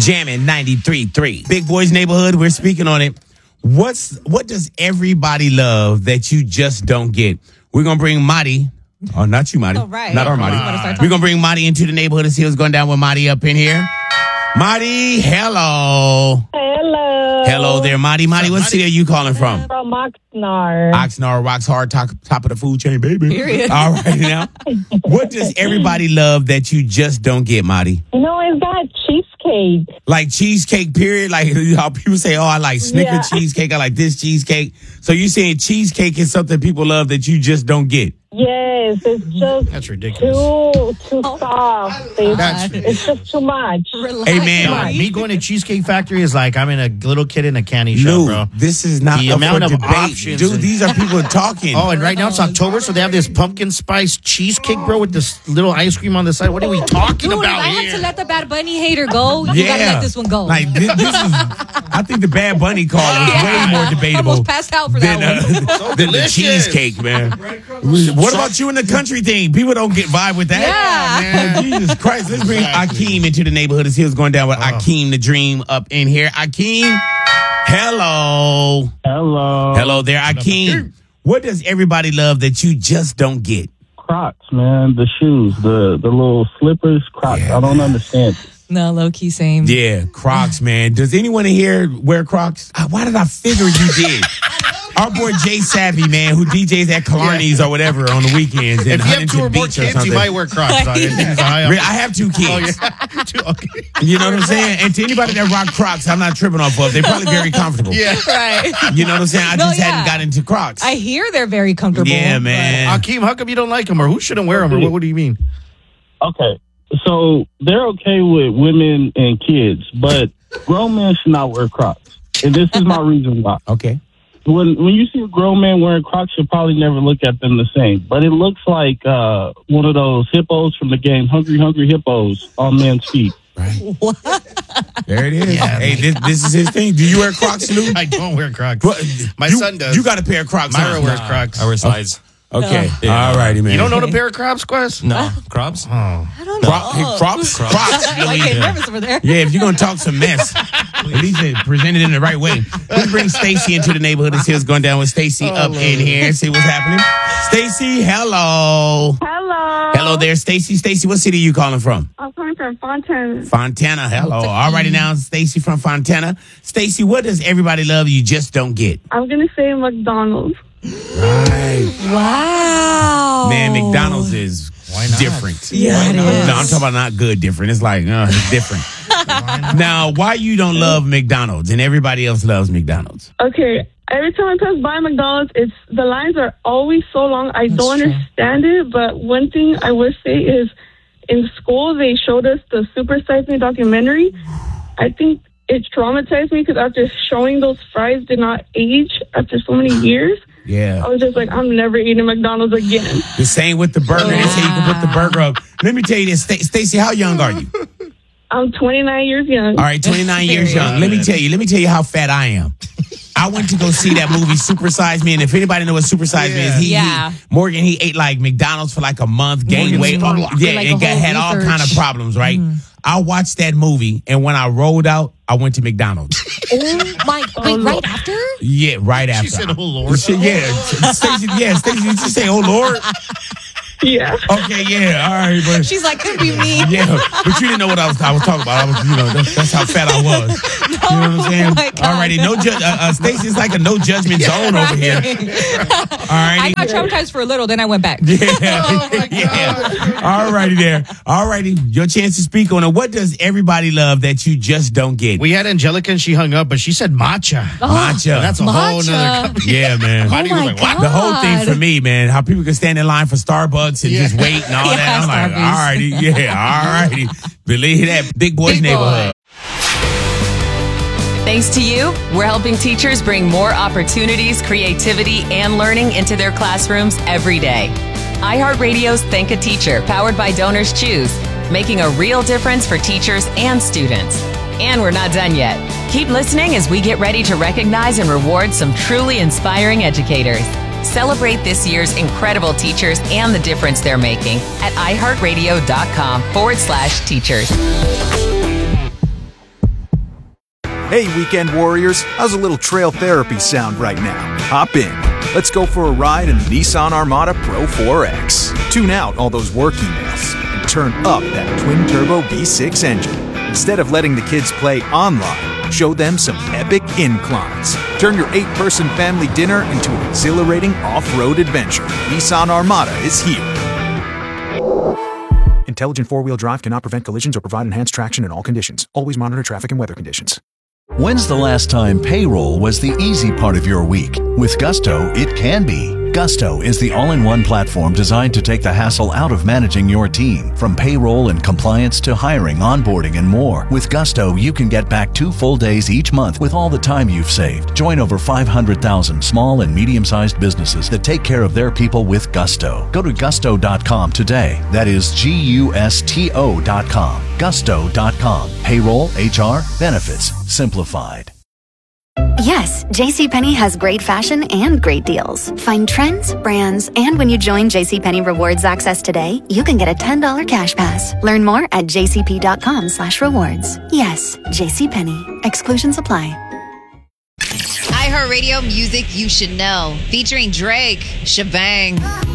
Jamming 93.3. Big Boys Neighborhood, we're speaking on it. What does everybody love that you just don't get? We're going to bring Marty. Oh, not you, Marty. Oh, right. Not our Marty. We're going to bring Marty into the neighborhood and see what's going down with Marty up in here. Marty, hello. Hello. Hello there, Marty. Marty, what city are you calling from? From Oxnard. Oxnard rocks hard, top of the food chain, baby. Period. All right, now. What does everybody love that you just don't get, Marty? Is that cheesecake? Like cheesecake, period? Like how people say, oh, I like Snicker cheesecake. I like this cheesecake. So you saying cheesecake is something people love that you just don't get? Yes, it's just That's ridiculous. too soft. It's just too much. Relax, Hey, man. Marty. Me going to Cheesecake Factory is like I'm in a little kid in a candy shop, bro. This is not The up amount for of debate. options Dude, and- these are people talking. Oh, and right now it's October, so they have this pumpkin spice cheesecake, bro, with this little ice cream on the side. What are we talking Dude, if about I had here? to let the Bad Bunny hater go, you gotta let this one go. Like this is, I think the Bad Bunny call was way more debatable Almost passed out for than, that one. than the delicious. cheesecake, man. What about you in the country thing? People don't get vibe with that. Yeah. Man, Jesus Christ. Let's bring Akeem into the neighborhood and see what's going down with Akeem the Dream up in here. Akeem, hello. Hello. Hello there, Akeem. What does everybody love that you just don't get? Crocs, man. The shoes, the little slippers, Crocs. Yeah, I don't understand. No, low key same. Yeah, Crocs, man. Does anyone in here wear Crocs? Why did I figure you did? Our boy Jay Savvy, man, who DJs at Killarney's or whatever on the weekends in If you have two Huntington or more Beach or kids, something. you might wear Crocs. I have two kids. Okay. You know what I'm saying? And to anybody that rock Crocs, I'm not tripping off of. They're probably very comfortable. Yeah. Right. You know what I'm saying? I just hadn't got into Crocs. I hear they're very comfortable. Yeah, man. Akeem, how come you don't like them, or who shouldn't wear them, or what do you mean? Okay. So they're okay with women and kids, but grown men should not wear Crocs. And this is my reason why. Okay. When you see a grown man wearing Crocs, you'll probably never look at them the same. But it looks like one of those hippos from the game Hungry Hungry Hippos on men's feet. Right. There it is. Yeah, Hey, this is his thing. Do you wear Crocs, Lou? I don't wear Crocs. My You- son does. You got a pair of Crocs. Myra huh? wears Crocs. I wear slides. Okay. Yeah. All righty, man. You don't know the pair of Crocs, Quest? No. Crops? I don't know. Crocs? Crocs. Like, hey, nervous over there. Yeah, if you're going to talk some mess, at least present it in the right way. Let's bring Stacy into the neighborhood and see what's going down with Stacy up in here and see what's happening. Stacy, hello. Hello. Hello there, Stacy. Stacy, what city are you calling from? I'm calling from Fontana. Fontana. Hello. All righty now, Stacy from Fontana. Stacy, what does everybody love you just don't get? I'm going to say McDonald's. Right. Wow. Man, McDonald's is different. Yeah, it No, is. I'm talking about not good different. It's like, it's different. Now, why you don't love McDonald's and everybody else loves McDonald's? Okay. Every time I pass by McDonald's, the lines are always so long. I don't understand it, but one thing I would say is in school, they showed us the Super Size Me documentary. I think it traumatized me because after showing those fries did not age after so many years, Yeah. I was just like, I'm never eating McDonald's again. The same with the burger. They say you can put the burger up. Let me tell you this, Stacy, how young are you? I'm 29 years young. All right, 29 years young. Let me tell you how fat I am. I went to go see that movie Super Size Me, and if anybody knows what Super Size Me is, Morgan, he ate like McDonald's for like a month, gained weight, had all kind of problems, right? I watched that movie, and when I rolled out, I went to McDonald's. Wait, right after? Yeah, right after. She said, "Oh Lord." Stacy, did you say, "Oh Lord"? Yeah. Okay, yeah, all right, but She's like, could be me. yeah, but you didn't know what I was talking about. I was, that's how fat I was. You know what I'm saying? Oh my God. Alrighty, no Stacy, it's like a no judgment zone over here. I got traumatized for a little, then I went back. Yeah. Alrighty there. Alrighty, your chance to speak on it. What does everybody love that you just don't get? We had Angelica and she hung up, but she said matcha. Matcha. That's a whole nother company. Yeah, man. Oh my God. The whole thing for me, man, how people can stand in line for Starbucks and just wait and all that. I'm like, alrighty. Believe that. Big Boys Neighborhood. Thanks to you, we're helping teachers bring more opportunities, creativity, and learning into their classrooms every day. iHeartRadio's Thank a Teacher, powered by Donors Choose, making a real difference for teachers and students. And we're not done yet. Keep listening as we get ready to recognize and reward some truly inspiring educators. Celebrate this year's incredible teachers and the difference they're making at iHeartRadio.com/teachers. Hey, weekend warriors, how's a little trail therapy sound right now? Hop in. Let's go for a ride in the Nissan Armada Pro 4X. Tune out all those work emails and turn up that twin-turbo V6 engine. Instead of letting the kids play online, show them some epic inclines. Turn your 8-person family dinner into an exhilarating off-road adventure. Nissan Armada is here. Intelligent four-wheel drive cannot prevent collisions or provide enhanced traction in all conditions. Always monitor traffic and weather conditions. When's the last time payroll was the easy part of your week? With Gusto, it can be. Gusto is the all-in-one platform designed to take the hassle out of managing your team. From payroll and compliance to hiring, onboarding, and more. With Gusto, you can get back 2 full days each month with all the time you've saved. Join over 500,000 small and medium-sized businesses that take care of their people with Gusto. Go to gusto.com today. That is GUSTO.com. Gusto.com. Payroll, HR, benefits, simplified. Yes, JCPenney has great fashion and great deals. Find trends, brands, and when you join JCPenney Rewards Access today, you can get a $10 cash pass. Learn more at jcp.com/rewards. Yes, JCPenney. Exclusions apply. iHeartRadio music you should know. Featuring Drake, Shebang.